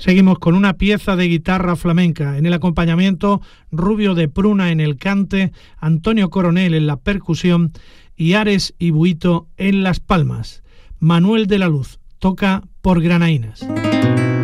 Seguimos con una pieza de guitarra flamenca. En el acompañamiento, Rubio de Pruna en el cante, Antonio Coronel en la percusión y Ares y Buito en las palmas. Manuel de la Luz toca por Granaínas.